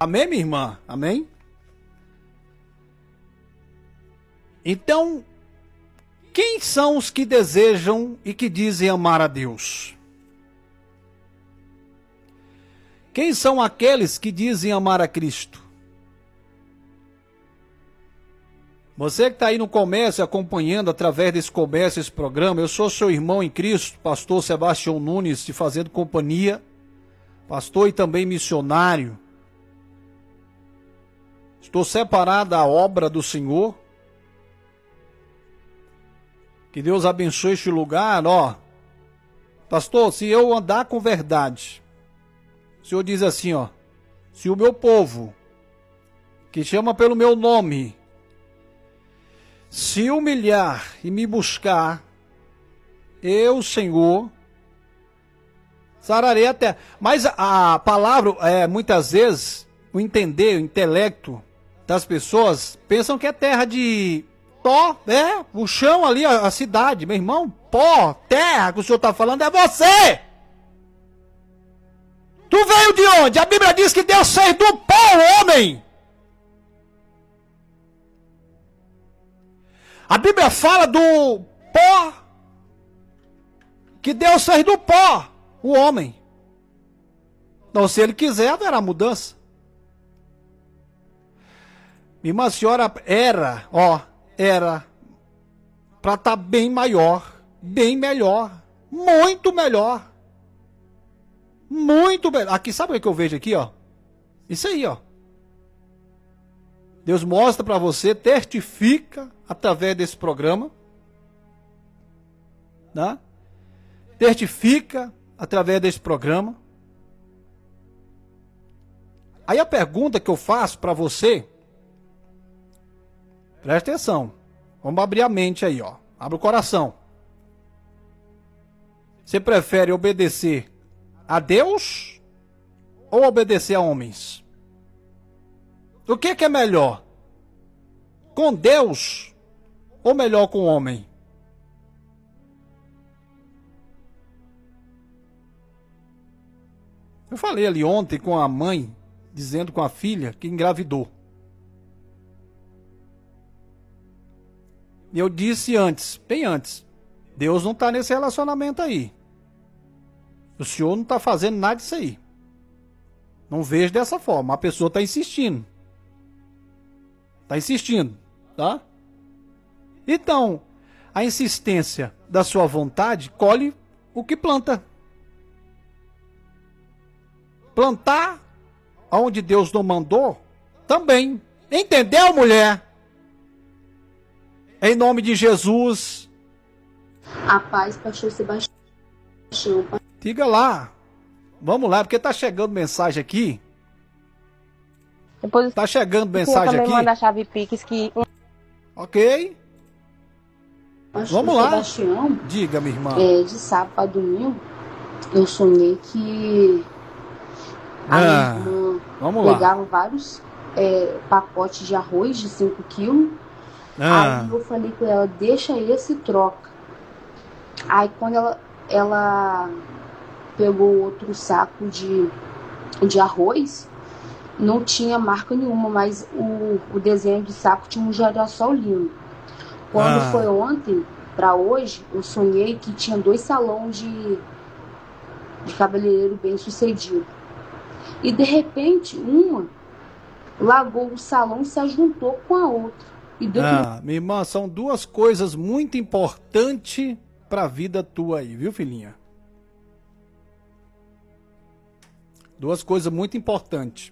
Amém, minha irmã? Amém? Então, quem são os que desejam e que dizem amar a Deus? Quem são aqueles que dizem amar a Cristo? Você que está aí no comércio, acompanhando através desse comércio, esse programa, eu sou seu irmão em Cristo, pastor Sebastião Nunes, te fazendo companhia, pastor e também missionário. Estou separado da obra do Senhor. Que Deus abençoe este lugar, ó. Pastor, se eu andar com verdade, o Senhor diz assim, ó, se o meu povo, que chama pelo meu nome, se humilhar e me buscar, eu, Senhor, sararei a terra. Mas a palavra, muitas vezes, o entender, o intelecto das pessoas, pensam que é terra de pó, o chão ali, a cidade. Meu irmão, pó, terra que o Senhor está falando é você! Tu veio de onde? A Bíblia diz que Deus fez do pó o homem. A Bíblia fala do pó, que Deus fez do pó o homem. Então, se ele quiser, haverá mudança. Irmã, a senhora era para estar bem maior, bem melhor, muito melhor. Muito melhor. Aqui, sabe o que eu vejo aqui, ó? Isso aí, ó. Deus mostra para você, testifica através desse programa, né? Testifica através desse programa. Aí a pergunta que eu faço para você, presta atenção, vamos abrir a mente aí, ó. Abre o coração. Você prefere obedecer a Deus ou obedecer a homens? O que é melhor? Com Deus ou melhor com o homem? Eu falei ali ontem com a mãe, dizendo com a filha que engravidou. E eu disse antes, bem antes, Deus não está nesse relacionamento aí. O senhor não está fazendo nada disso aí. Não vejo dessa forma. A pessoa está insistindo. Está insistindo, tá? Então, a insistência da sua vontade colhe o que planta. Plantar onde Deus não mandou, também. Entendeu, mulher? Em nome de Jesus. A paz, pastor Sebastião. Diga lá. Vamos lá, porque tá chegando mensagem aqui. Depois tá chegando mensagem aqui. Manda a chave Pix que... Ok. Pastor Vamos lá. Sebastião, diga, minha irmã. De sábado a domingo, eu sonhei que a minha irmã pegava vários pacotes de arroz de 5 quilos. Aí eu falei com ela, deixa esse e troca. Aí quando ela pegou outro saco de arroz, não tinha marca nenhuma, mas o desenho de saco tinha um girassol lindo. Quando foi ontem para hoje, eu sonhei que tinha 2 salões de cabeleireiro bem sucedido. E de repente, uma largou o salão e se juntou com a outra. E deu minha irmã, são 2 coisas muito importantes para a vida tua aí, viu, filhinha? 2 coisas muito importantes.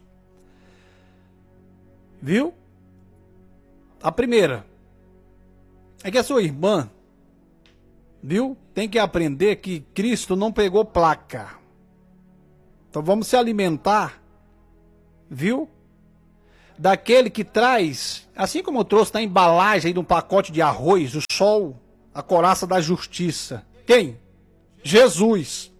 Viu? A primeira é que a sua irmã, viu? Tem que aprender que Cristo não pegou placa. Então vamos se alimentar, viu? Daquele que traz, assim como eu trouxe na embalagem aí de um pacote de arroz, o sol, a coraça da justiça. Quem? Jesus.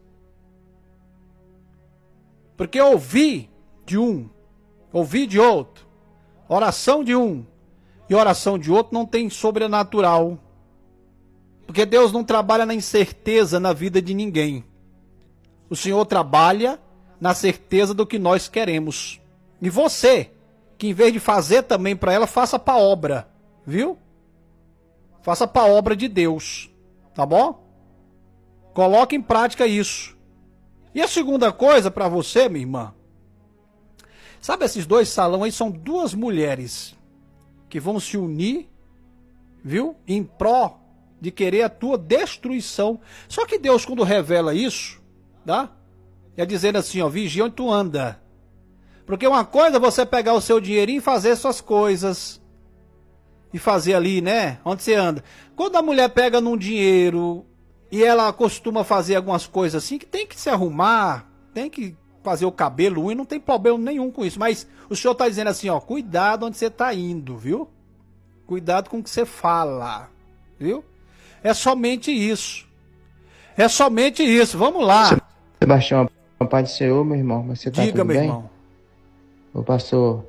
Porque ouvi de um, ouvi de outro, oração de um e oração de outro não tem sobrenatural. Porque Deus não trabalha na incerteza na vida de ninguém. O Senhor trabalha na certeza do que nós queremos. E você, que em vez de fazer também para ela, faça para obra, viu? Faça para obra de Deus, tá bom? Coloque em prática isso. E a segunda coisa para você, minha irmã, sabe esses dois salões aí? São duas mulheres que vão se unir, viu? Em pró de querer a tua destruição. Só que Deus, quando revela isso, tá? É dizendo assim, ó, vigia onde tu anda. Porque uma coisa é você pegar o seu dinheirinho e fazer suas coisas. E fazer ali, né? Onde você anda. Quando a mulher pega num dinheiro e ela costuma fazer algumas coisas assim, que tem que se arrumar, tem que fazer o cabelo, e não tem problema nenhum com isso. Mas o senhor está dizendo assim, ó, cuidado onde você está indo, viu? Cuidado com o que você fala, viu? É somente isso. É somente isso. Vamos lá. Sebastião, a paz do Senhor, meu irmão. Você tá Diga, tudo meu bem? irmão. O pastor.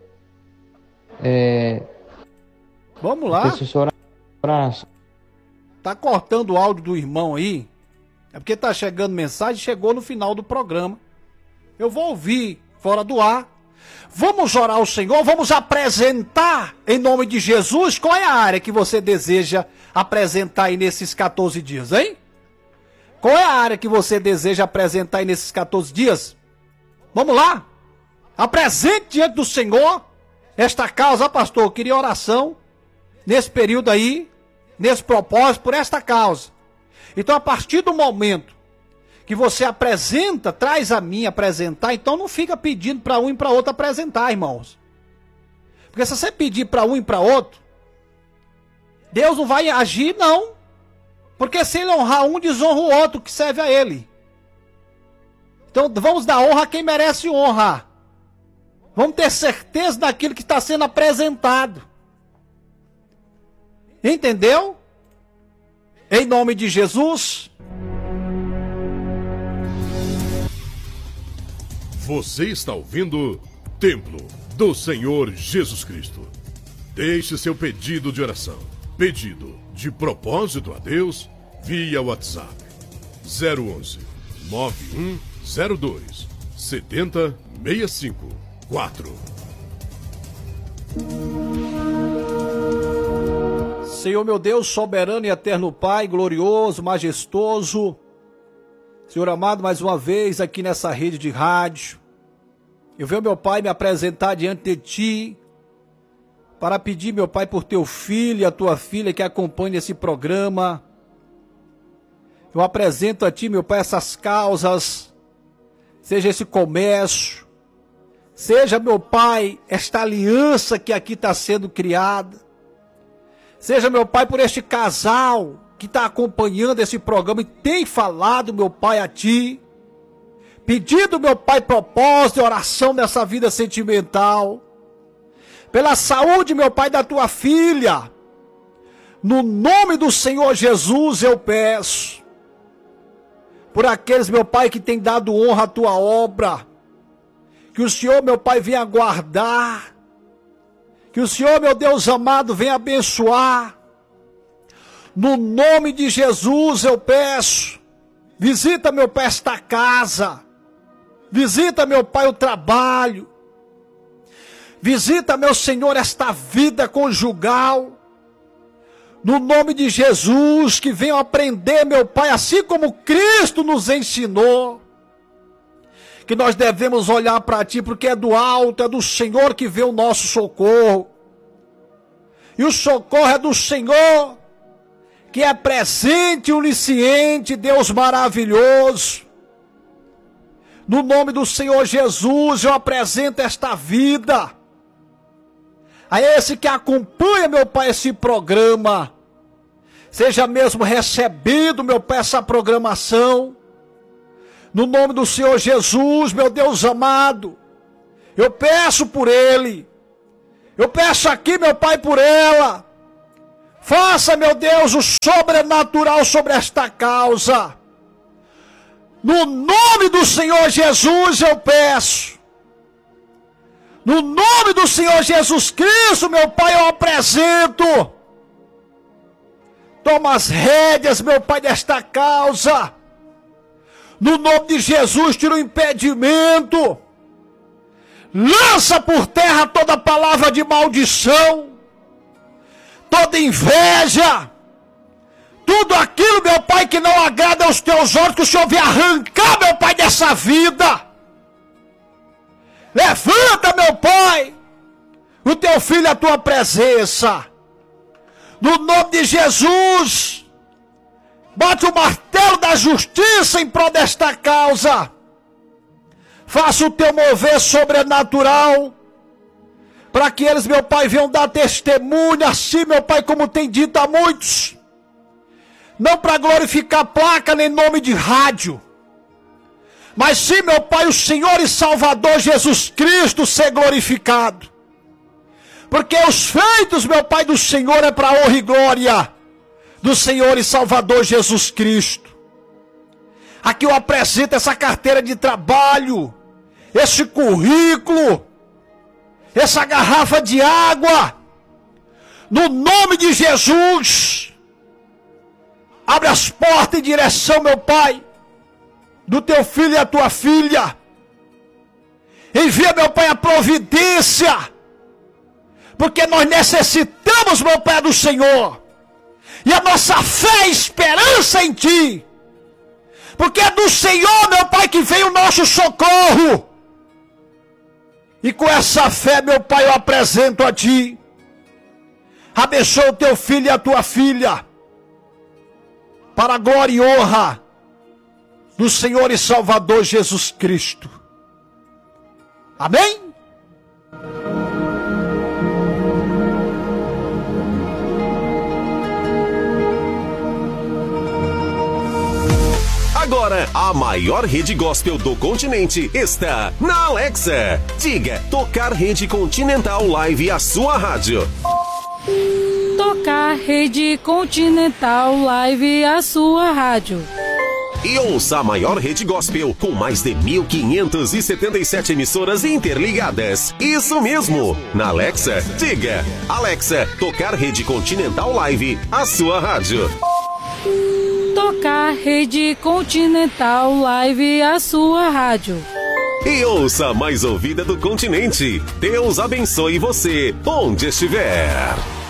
Vamos lá. Tá cortando o áudio do irmão aí? É porque tá chegando mensagem, chegou no final do programa. Eu vou ouvir fora do ar. Vamos orar ao Senhor, vamos apresentar em nome de Jesus. Qual é a área que você deseja apresentar aí nesses 14 dias, hein? Qual é a área que você deseja apresentar aí nesses 14 dias? Vamos lá. Apresente diante do Senhor esta causa, pastor. Eu queria oração nesse período aí, nesse propósito, por esta causa. Então, a partir do momento que você apresenta, traz a mim apresentar, então não fica pedindo para um e para outro apresentar, irmãos. Porque se você pedir para um e para outro, Deus não vai agir, não. Porque se ele honrar um, desonra o outro que serve a ele. Então vamos dar honra a quem merece honra. Vamos ter certeza daquilo que está sendo apresentado. Entendeu? Em nome de Jesus. Você está ouvindo Templo do Senhor Jesus Cristo. Deixe seu pedido de oração, pedido de propósito a Deus via WhatsApp 011 9102 7065 4. Senhor meu Deus, soberano e eterno Pai, glorioso, majestoso, Senhor amado, mais uma vez aqui nessa rede de rádio, eu venho, meu Pai, me apresentar diante de Ti, para pedir, meu Pai, por Teu filho e a Tua filha que acompanha esse programa. Eu apresento a Ti, meu Pai, essas causas, seja esse comércio, seja, meu Pai, esta aliança que aqui está sendo criada, seja, meu Pai, por este casal que está acompanhando esse programa e tem falado, meu Pai, a Ti, pedindo, meu Pai, propósito e oração nessa vida sentimental, pela saúde, meu Pai, da Tua filha, no nome do Senhor Jesus eu peço, por aqueles, meu Pai, que tem dado honra à Tua obra, que o Senhor, meu Pai, venha guardar, que o Senhor, meu Deus amado, venha abençoar. No nome de Jesus eu peço, visita, meu Pai, esta casa, visita, meu Pai, o trabalho, visita, meu Senhor, esta vida conjugal, no nome de Jesus, que venham aprender, meu Pai, assim como Cristo nos ensinou, que nós devemos olhar para Ti, porque é do alto, é do Senhor que vê o nosso socorro, e o socorro é do Senhor, que é presente e onisciente, Deus maravilhoso. No nome do Senhor Jesus, eu apresento esta vida a esse que acompanha, meu Pai, esse programa. Seja mesmo recebido, meu Pai, essa programação. No nome do Senhor Jesus, meu Deus amado, eu peço por ele. Eu peço aqui, meu Pai, por ela. Faça, meu Deus, o sobrenatural sobre esta causa. No nome do Senhor Jesus eu peço. No nome do Senhor Jesus Cristo, meu Pai, eu apresento. Toma as rédeas, meu Pai, desta causa. No nome de Jesus, tira o impedimento. Lança por terra toda palavra de maldição, toda inveja, tudo aquilo, meu Pai, que não agrada aos teus olhos, que o Senhor vem arrancar, meu Pai, dessa vida. Levanta, meu Pai, o teu filho à tua presença. No nome de Jesus, bate o martelo da justiça em prol desta causa. Faça o teu mover sobrenatural, para que eles, meu Pai, venham dar testemunho, assim, meu Pai, como tem dito a muitos. Não para glorificar placa nem nome de rádio, mas sim, meu Pai, o Senhor e Salvador Jesus Cristo ser glorificado. Porque os feitos, meu Pai, do Senhor é para a honra e glória do Senhor e Salvador Jesus Cristo. Aqui eu apresento essa carteira de trabalho, esse currículo, essa garrafa de água, no nome de Jesus. Abre as portas em direção, meu Pai, do teu filho e a tua filha. Envia, meu Pai, a providência, porque nós necessitamos, meu Pai, do Senhor. E a nossa fé e esperança em Ti, porque é do Senhor, meu Pai, que vem o nosso socorro. E com essa fé, meu Pai, eu apresento a Ti. Abençoa o teu filho e a tua filha, para a glória e honra do Senhor e Salvador Jesus Cristo. Amém? Agora, a maior rede gospel do continente está na Alexa. Diga, tocar Rede Continental Live, a sua rádio. Tocar Rede Continental Live, a sua rádio. E ouça a maior rede gospel com mais de 1.577 emissoras interligadas. Isso mesmo! Na Alexa, diga, Alexa, tocar Rede Continental Live, a sua rádio. Tocar Rede Continental Live, a sua rádio. E ouça a mais ouvida do continente. Deus abençoe você, onde estiver.